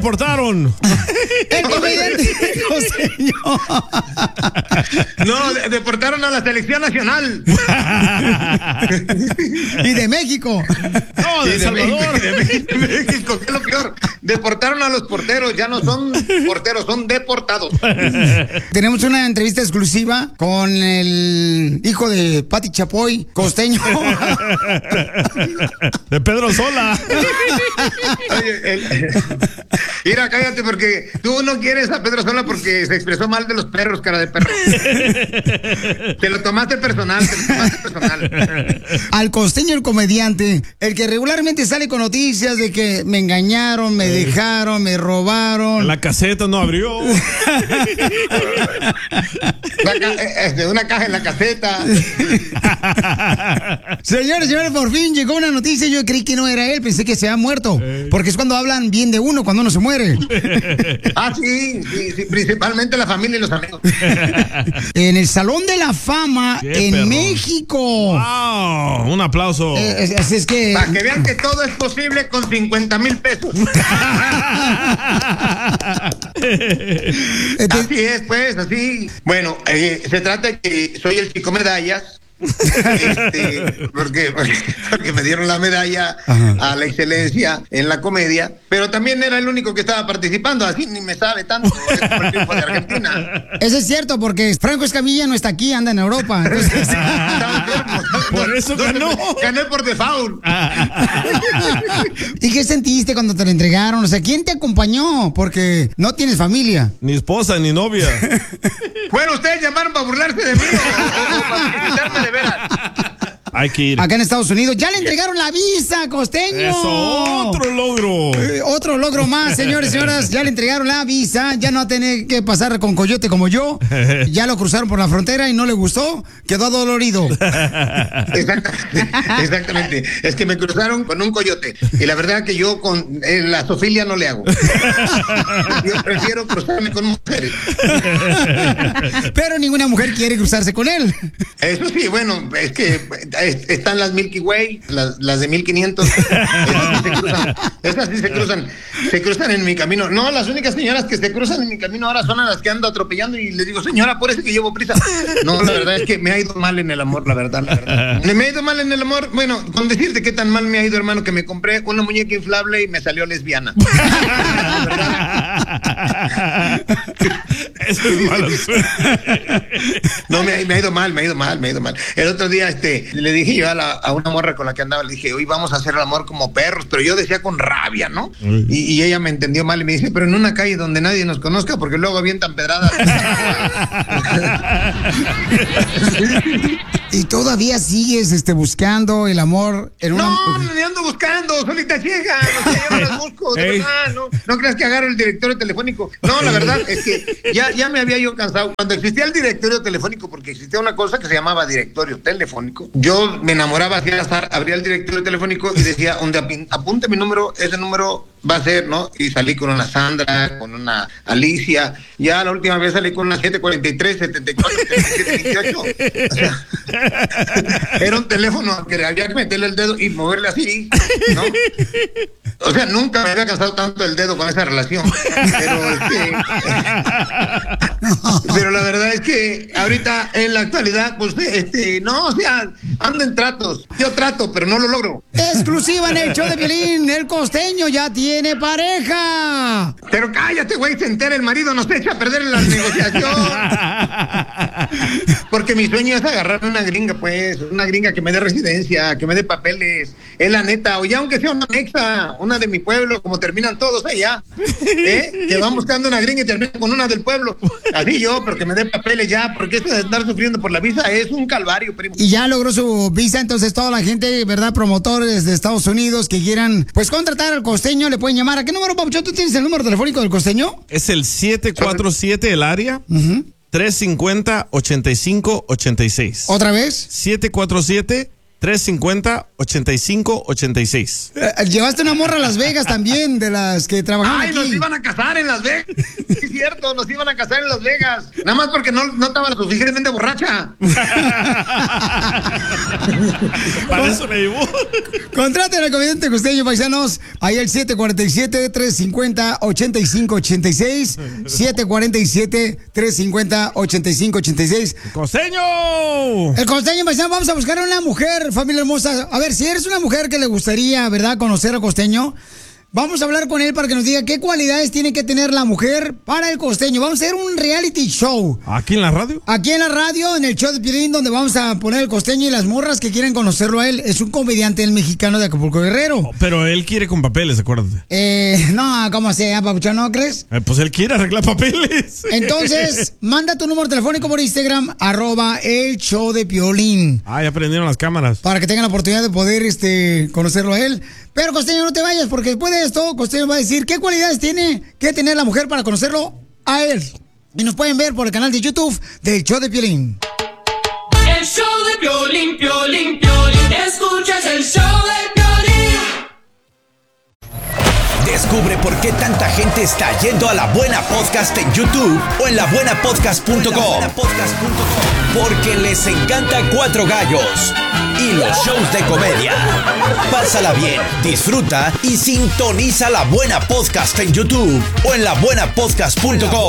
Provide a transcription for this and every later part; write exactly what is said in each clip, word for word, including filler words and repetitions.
deportaron? El comediante costeño. No, de- deportaron a la selección nacional. Y de México. No, de El Salvador. De México, de México, ¿qué es lo peor? Deportaron a los porteros, ya no son porteros, son deportados. Tenemos una entrevista exclusiva con el hijo de Pati Chapoy, costeño. De Pedro Sola. Oye, el- Mira, cállate, porque tú no quieres a Pedro Sola porque se expresó mal de los perros, cara de perro. Te lo tomaste personal, te lo tomaste personal. Al costeño, el comediante, el que regularmente sale con noticias de que me engañaron, me dejaron, me robaron. La caseta no abrió. La ca- eh, eh, una caja en la caseta. Señores, señores, por fin llegó una noticia. Yo creí que no era él, pensé que se había muerto. Porque es cuando hablan bien de uno, cuando uno se muere. Ah, sí, sí, sí, principalmente la familia y los amigos. En el Salón de la Fama Qué en perro. México. Wow, un aplauso. Eh, es- así es que. Para que vean que todo es posible con cincuenta mil pesos. eh, te- Así es, pues, así. Bueno, eh, se trata de que soy el chico medallas. Este, porque, porque, porque me dieron la medalla Ajá. a la excelencia en la comedia, pero también era el único que estaba participando, así ni me sabe tanto, es como el triunfo de Argentina. Eso es cierto, porque Franco Escamilla no está aquí, anda en Europa. Entonces, Estaba enfermo. Por eso ganó. Gané por default. ¿y qué sentiste cuando te lo entregaron? O sea, ¿quién te acompañó? Porque no tienes familia. Ni esposa ni novia. Bueno, ustedes llamaron para burlarse de mí o, o para felicitarme de veras. Hay que ir. Acá en Estados Unidos ya le entregaron la visa, costeño. Eso, otro logro. Eh, otro logro más, señores y señoras. Ya le entregaron la visa. Ya no va a tener que pasar con coyote como yo. Ya lo cruzaron por la frontera y no le gustó. Quedó dolorido. Exactamente, exactamente. Es que me cruzaron con un coyote. Y la verdad que yo con eh, la zoofilia no le hago. Yo prefiero cruzarme con mujeres. Pero ninguna mujer quiere cruzarse con él. Eso sí, bueno, es que es- están las Milky Way, las, las de mil quinientos. Esas sí se cruzan. Esas sí se cruzan. Se cruzan en mi camino. No, las únicas señoras que se cruzan en mi camino ahora son a las que ando atropellando y les digo, señora, apúrese que llevo prisa. No, la verdad es que me ha ido mal en el amor, la verdad, la verdad. Me ha ido mal en el amor. Bueno, con decirte qué tan mal me ha ido, hermano, que me compré una muñeca inflable y me salió lesbiana. Eso es mala suerte. No, me, ha- me ha ido mal, me ha ido mal, me ha ido mal. El otro día este, le dije yo a, la- a una morra con la que andaba, le dije, hoy vamos a hacer el amor como perros, pero yo decía con rabia, ¿no? Y, y ella me entendió mal y me dice, pero en una calle donde nadie nos conozca, porque luego avientan pedradas. Y todavía sigues este, buscando el amor en una. No, no, ni ando buscando, solita ciega, no sé, yo no las busco, de Ey. verdad, no, no creas que agarro el directorio telefónico. No, la verdad es que ya, ya me había yo cansado. Cuando existía el directorio telefónico, porque existía una cosa que se llamaba directorio telefónico, yo me enamoraba así al azar, abría el directorio telefónico y decía, donde api- apunte mi número, ese número va a ser, ¿no? Y salí con una Sandra, con una Alicia, ya la última vez salí con una siete cuarenta y tres, setenta y cuatro, setenta y siete, veintiocho. O sea, era un teléfono que había que meterle el dedo y moverle así, ¿no? O sea, nunca me había cansado tanto el dedo con esa relación. Pero, este, pero la verdad es que ahorita, en la actualidad, pues, este, no, o sea, ando en tratos. Yo trato, pero no lo logro. Exclusiva en el show de Piolín, el costeño ya tiene pareja. Pero cállate, güey, se entera el marido, nos echa a perder en la negociación. Porque mi sueño es agarrar una gringa, pues, una gringa que me dé residencia, que me dé papeles. Es la neta, o ya aunque sea una mexa, una de mi pueblo, como terminan todos allá, ¿eh? Que van buscando una gringa y terminan con una del pueblo. Así yo, pero que me dé papeles ya, porque esto de estar sufriendo por la visa es un calvario, primo. Y ya logró su visa, entonces toda la gente, ¿verdad? Promotores de Estados Unidos que quieran, pues, contratar al costeño, le pueden llamar. ¿A qué número, Papuchón? ¿Tú tienes el número telefónico del costeño? Es el siete cuatro siete, el área, tres cinco cero, ocho cinco ocho seis. ¿Otra vez? siete cuatro siete, tres cinco cero, ocho cinco ocho seis. Eh, llevaste una morra a Las Vegas también, de las que trabajaban Ay, aquí. nos iban a casar en Las Vegas. Sí, es cierto, nos iban a casar en Las Vegas. Nada más porque no, no estaba lo suficientemente borracha. Para eso me llevó. Contraten al comediante costeño, paisanos. Ahí el siete cuatro siete, tres cinco cero, ocho cinco ocho seis. siete cuatro siete, tres cinco cero, ocho cinco ocho seis. ¡Costeño! El costeño, paisano, vamos a buscar a una mujer, familia hermosa. A ver, si eres una mujer que le gustaría, ¿verdad?, conocer al costeño, vamos a hablar con él para que nos diga qué cualidades tiene que tener la mujer para el costeño. Vamos a hacer un reality show. ¿Aquí en la radio? Aquí en la radio, en el show de Piolín, donde vamos a poner el costeño y las morras que quieren conocerlo a él. Es un comediante el mexicano de Acapulco Guerrero. Oh, pero él quiere con papeles, acuérdate. Eh, no, ¿cómo sea, papuchón? ¿No crees? Eh, pues él quiere arreglar papeles. Entonces, manda tu número telefónico por Instagram, arroba el show de Piolín. Ah, ya prendieron las cámaras. Para que tengan la oportunidad de poder este, conocerlo a él. Pero, costeño, no te vayas, porque después de esto, costeño va a decir qué cualidades tiene que tener la mujer para conocerlo a él. Y nos pueden ver por el canal de YouTube del show de Piolín. El show de Piolín, Piolín, Piolín. Escuchas el show de Piolín. Descubre por qué tanta gente está yendo a La Buena Podcast en YouTube o en la buena podcast punto com. Porque les encanta Cuatro Gallos y los shows de comedia. Pásala bien, disfruta y sintoniza La Buena Podcast en YouTube o en la buena podcast punto com.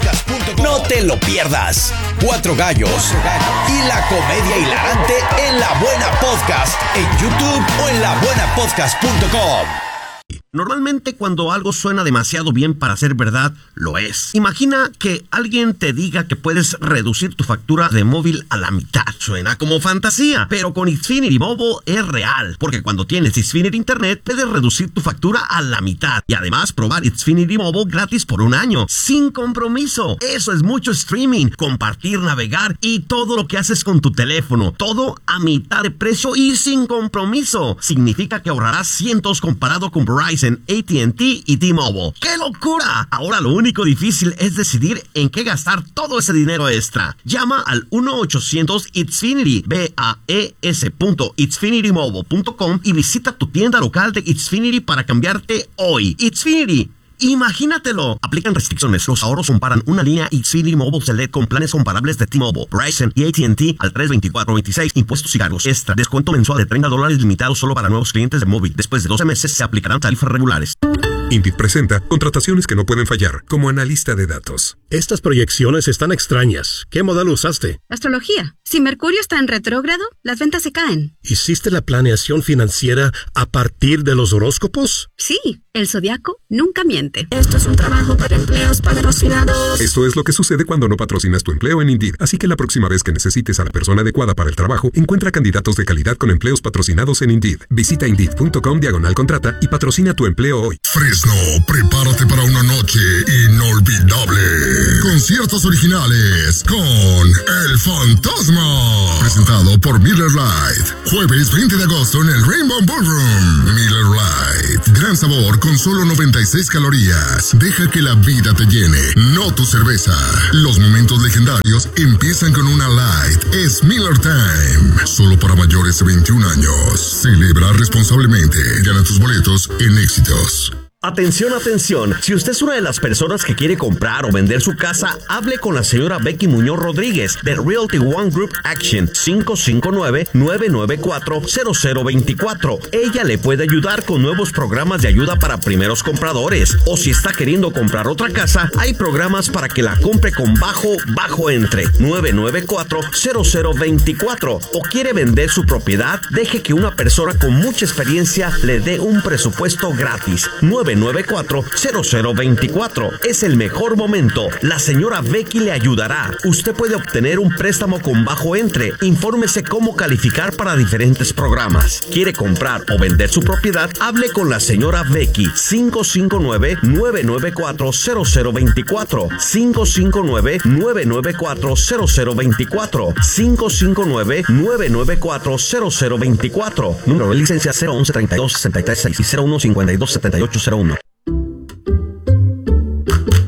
No te lo pierdas. Cuatro Gallos y la comedia hilarante en La Buena Podcast en YouTube o en la buena podcast punto com. Normalmente cuando algo suena demasiado bien para ser verdad, lo es. Imagina que alguien te diga que puedes reducir tu factura de móvil a la mitad. Suena como fantasía, pero con Xfinity Mobile es real. Porque cuando tienes Xfinity Internet, puedes reducir tu factura a la mitad. Y además probar Xfinity Mobile gratis por un año, sin compromiso. Eso es mucho streaming, compartir, navegar y todo lo que haces con tu teléfono. Todo a mitad de precio y sin compromiso. Significa que ahorrarás cientos comparado con Verizon, A T and T y T-Mobile. ¡Qué locura! Ahora lo único difícil es decidir en qué gastar todo ese dinero extra. Llama al uno ochocientos Xfinity, B A E S punto xfinity mobile punto com y visita tu tienda local de Xfinity para cambiarte hoy. Xfinity. Imagínatelo. Aplican restricciones. Los ahorros comparan una línea Xfinity Mobile Select con planes comparables de T-Mobile, Verizon y A T and T al tres veinticuatro veintiséis. Impuestos y cargos extra. Descuento mensual de treinta dólares limitado solo para nuevos clientes de móvil. Después de doce meses se aplicarán tarifas regulares. Indeed presenta contrataciones que no pueden fallar, como analista de datos. Estas proyecciones están extrañas. ¿Qué modelo usaste? Astrología. Si Mercurio está en retrógrado, las ventas se caen. ¿Hiciste la planeación financiera a partir de los horóscopos? Sí, el zodiaco nunca miente. Esto es un trabajo para empleos patrocinados. Esto es lo que sucede cuando no patrocinas tu empleo en Indeed. Así que la próxima vez que necesites a la persona adecuada para el trabajo, encuentra candidatos de calidad con empleos patrocinados en Indeed. Visita Indeed punto com diagonal contrata y patrocina tu empleo hoy. Fresno, prepárate para una noche inolvidable. Conciertos originales con El Fantasma. Presentado por Miller Lite. Jueves veinte de agosto en el Rainbow Ballroom. Miller Lite. Gran sabor con solo noventa y seis calorías. Deja que la vida te llene, no tu cerveza. Los momentos legendarios empiezan con una Light. Es Miller Time. Solo para mayores de veintiún años. Celebra responsablemente. Gana tus boletos en Éxitos. Atención, atención. Si usted es una de las personas que quiere comprar o vender su casa, hable con la señora Becky Muñoz Rodríguez de Realty One Group Action cinco cinco nueve, nueve nueve cuatro, cero cero dos cuatro. Ella le puede ayudar con nuevos programas de ayuda para primeros compradores. O si está queriendo comprar otra casa, hay programas para que la compre con bajo, bajo entre nueve nueve cuatro, cero cero dos cuatro. O quiere vender su propiedad, deje que una persona con mucha experiencia le dé un presupuesto gratis. nueve nueve cuatro, cero cero dos cuatro. Es el mejor momento. La señora Becky le ayudará. Usted puede obtener un préstamo con bajo entre. Infórmese cómo calificar para diferentes programas. ¿Quiere comprar o vender su propiedad? Hable con la señora Becky. cinco cinco nueve, nueve nueve cuatro, cero cero dos cuatro. cinco cinco nueve, nueve nueve cuatro, cero cero dos cuatro. cinco cinco nueve, nueve nueve cuatro, cero cero dos cuatro. Número de licencia cero once treinta y dos sesenta y tres seis y cero uno cincuenta y dos setenta y ocho cero uno.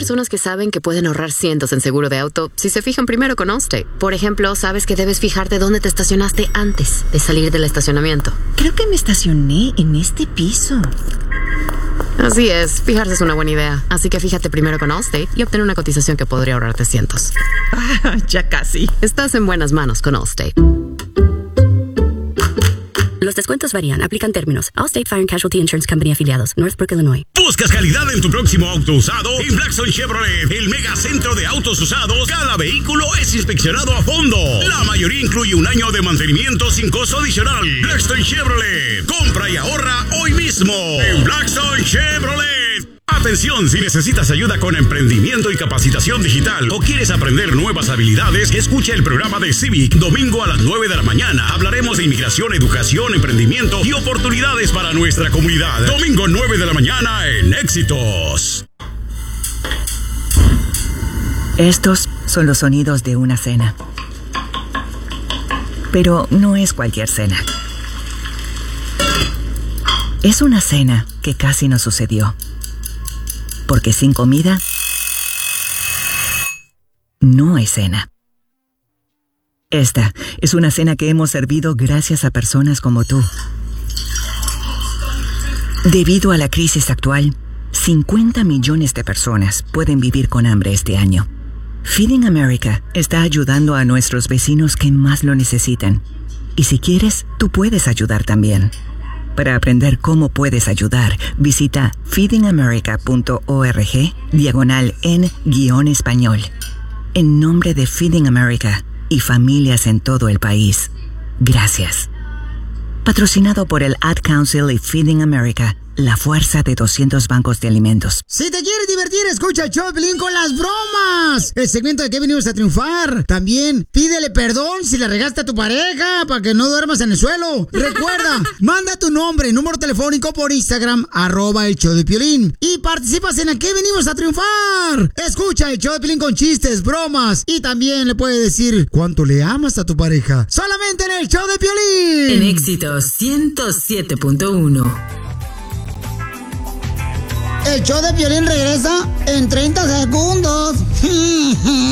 personas que saben que pueden ahorrar cientos en seguro de auto si se fijan primero con Allstate. Por ejemplo, sabes que debes fijarte dónde te estacionaste antes de salir del estacionamiento. Creo que me estacioné en este piso. Así es, fijarse es una buena idea. Así que fíjate primero con Allstate y obtén una cotización que podría ahorrarte cientos. Ah, ya casi. Estás en buenas manos con Allstate. Los descuentos varían. Aplican términos. Allstate Fire and Casualty Insurance Company afiliados. Northbrook, Illinois. ¿Buscas calidad en tu próximo auto usado? En Blackstone Chevrolet, el mega centro de autos usados, cada vehículo es inspeccionado a fondo. La mayoría incluye un año de mantenimiento sin costo adicional. Blackstone Chevrolet. Compra y ahorra hoy mismo en Blackstone Chevrolet. Atención, si necesitas ayuda con emprendimiento y capacitación digital o quieres aprender nuevas habilidades, escucha el programa de Civic, domingo a las nueve de la mañana. Hablaremos de inmigración, educación, emprendimiento y oportunidades para nuestra comunidad. Domingo nueve de la mañana en Éxitos. Estos son los sonidos de una cena. Pero no es cualquier cena. Es una cena que casi no sucedió. Porque sin comida, no hay cena. Esta es una cena que hemos servido gracias a personas como tú. Debido a la crisis actual, cincuenta millones de personas pueden vivir con hambre este año. Feeding America está ayudando a nuestros vecinos que más lo necesitan. Y si quieres, tú puedes ayudar también. Para aprender cómo puedes ayudar, visita feedingamerica.org diagonal en guión español. En nombre de Feeding America y familias en todo el país, gracias. Patrocinado por el Ad Council y Feeding America, la fuerza de doscientos bancos de alimentos. Si te quieres divertir, escucha el show de Piolín con las bromas. El segmento de que venimos a triunfar. También pídele perdón si le regaste a tu pareja para que no duermas en el suelo. Recuerda, manda tu nombre y número telefónico por Instagram, arroba el show de Piolín. Y participas en el que venimos a triunfar. Escucha el show de Piolín con chistes, bromas. Y también le puedes decir cuánto le amas a tu pareja. Solamente en el show de Piolín. En Éxitos ciento siete punto uno. El show de Piolín regresa en treinta segundos.